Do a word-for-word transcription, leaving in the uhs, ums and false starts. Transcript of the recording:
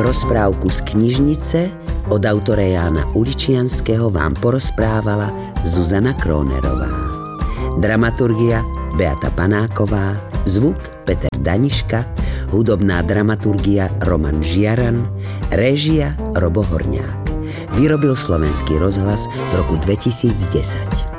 Rozprávku z knižnice od autora Jána Uličianského vám porozprávala Zuzana Krónerová. Dramaturgia Beata Panáková, zvuk Peter Daniška, hudobná dramaturgia Roman Žiaran, réžia Robo Horňák. Vyrobil Slovenský rozhlas v roku dvetisícdesať.